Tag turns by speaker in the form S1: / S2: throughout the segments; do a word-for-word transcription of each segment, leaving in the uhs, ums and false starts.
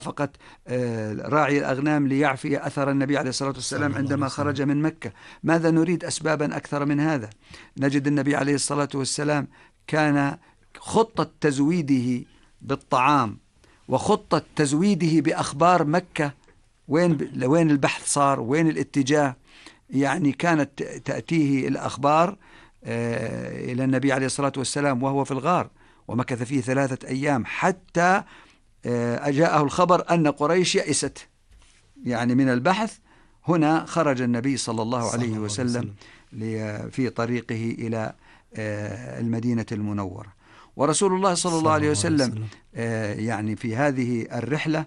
S1: فقط راعي الأغنام ليعفي أثر النبي عليه الصلاة والسلام عندما خرج من مكة. ماذا نريد أسبابا أكثر من هذا؟ نجد النبي عليه الصلاة والسلام كان خطة تزويده بالطعام وخطة تزويده بأخبار مكة، وين وين البحث صار، وين الاتجاه، يعني كانت تأتيه الأخبار إلى النبي عليه الصلاة والسلام وهو في الغار، ومكث فيه ثلاثة أيام حتى أجاءه الخبر أن قريش يئست يعني من البحث. هنا خرج النبي صلى الله عليه وسلم في طريقه إلى المدينة المنورة. ورسول الله صلى الله عليه وسلم يعني في هذه الرحلة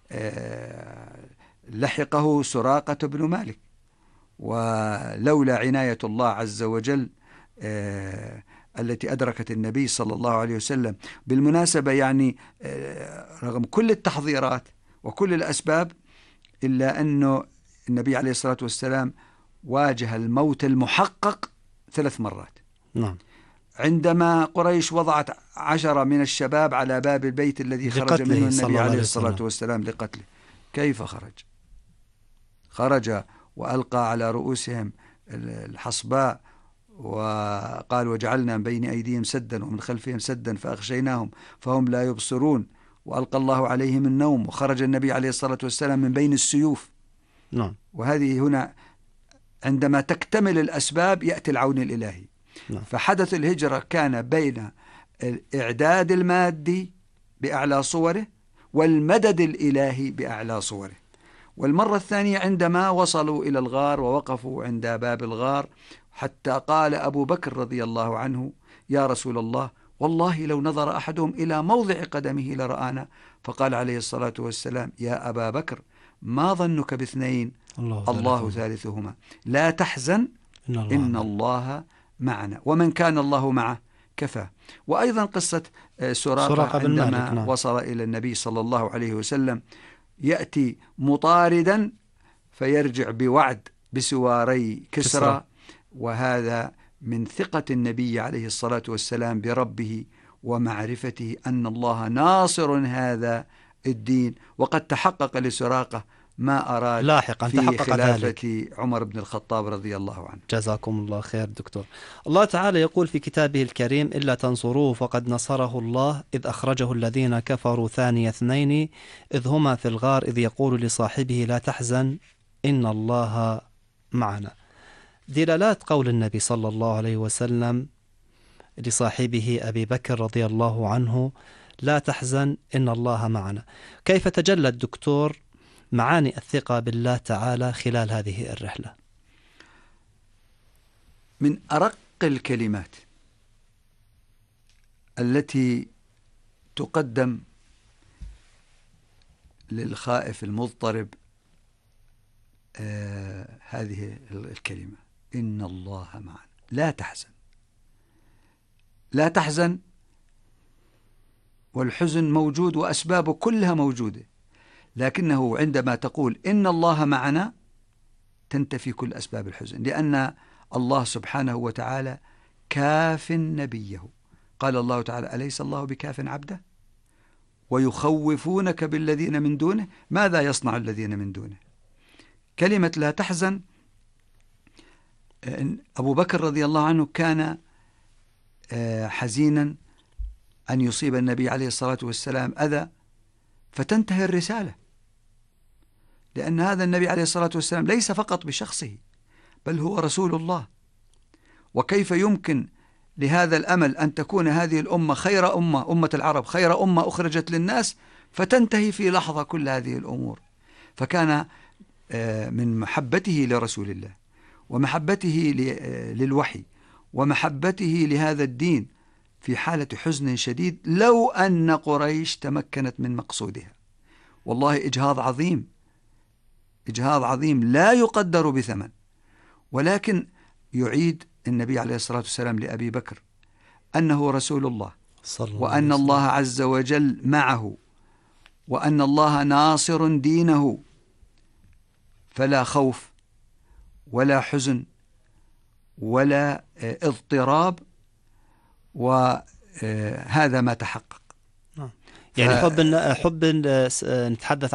S1: لحقه سراقة بن مالك، ولولا عناية الله عز وجل التي أدركت النبي صلى الله عليه وسلم. بالمناسبة يعني رغم كل التحضيرات وكل الأسباب إلا أنه النبي عليه الصلاة والسلام واجه الموت المحقق ثلاث مرات.
S2: نعم.
S1: عندما قريش وضعت عشرة من الشباب على باب البيت الذي خرج منه النبي عليه الصلاة والسلام لقتله، كيف خرج؟ خرج وألقى على رؤوسهم الحصباء وقال وجعلنا من بين أيديهم سدا ومن خلفهم سدا فأغشيناهم فهم لا يبصرون، وألقى الله عليهم النوم، وخرج النبي عليه الصلاة والسلام من بين السيوف.
S2: نعم.
S1: وهذه هنا عندما تكتمل الأسباب يأتي العون الإلهي.
S2: نعم.
S1: فحدث الهجرة كان بين الإعداد المادي بأعلى صوره والمدد الإلهي بأعلى صوره. والمرة الثانية عندما وصلوا إلى الغار ووقفوا عند باب الغار حتى قال أبو بكر رضي الله عنه يا رسول الله والله لو نظر أحدهم إلى موضع قدمه لرآنا. فقال عليه الصلاة والسلام يا أبا بكر ما ظنك باثنين الله, الله ثالثهما لا تحزن إن الله, إن الله معنا ومن كان الله معه كفى. وأيضا قصة سراقة عندما نعم. وصل إلى النبي صلى الله عليه وسلم يأتي مطاردا فيرجع بوعد بسواري كسرى, كسرى. وهذا من ثقة النبي عليه الصلاة والسلام بربه ومعرفته أن الله ناصر هذا الدين. وقد تحقق لسراقة ما أراد
S2: لاحقا
S1: في خلافة ذلك. عمر بن الخطاب رضي الله عنه.
S2: جزاكم الله خير دكتور. الله تعالى يقول في كتابه الكريم إلا تنصروه فقد نصره الله إذ أخرجه الذين كفروا ثاني اثنين إذ هما في الغار إذ يقول لصاحبه لا تحزن إن الله معنا. دلالات قول النبي صلى الله عليه وسلم لصاحبه أبي بكر رضي الله عنه لا تحزن إن الله معنا، كيف تجلى الدكتور معاني الثقة بالله تعالى خلال هذه الرحلة؟
S1: من أرق الكلمات التي تقدم للخائف المضطرب آه هذه الكلمة إن الله معنا. لا تحزن، لا تحزن، والحزن موجود وأسبابه كلها موجودة، لكنه عندما تقول إن الله معنا تنتفي كل أسباب الحزن، لأن الله سبحانه وتعالى كاف نبيه. قال الله تعالى أليس الله بكاف عبده ويخوفونك بالذين من دونه ماذا يصنع الذين من دونه. كلمة لا تحزن، أبو بكر رضي الله عنه كان حزينا أن يصيب النبي عليه الصلاة والسلام أذى فتنتهي الرسالة، لأن هذا النبي عليه الصلاة والسلام ليس فقط بشخصه بل هو رسول الله. وكيف يمكن لهذا الأمل أن تكون هذه الأمة خير أمة، أمة العرب خير أمة أخرجت للناس، فتنتهي في لحظة كل هذه الأمور. فكان من محبته لرسول الله ومحبته للوحي ومحبته لهذا الدين في حالة حزن شديد لو أن قريش تمكنت من مقصودها. والله إجهاض عظيم، إجهاض عظيم لا يقدر بثمن. ولكن يعيد النبي عليه الصلاة والسلام لأبي بكر أنه رسول الله وأن الله عز وجل معه وأن الله ناصر دينه، فلا خوف ولا حزن ولا اضطراب، وهذا ما تحقق.
S2: يعني حب حب نتحدث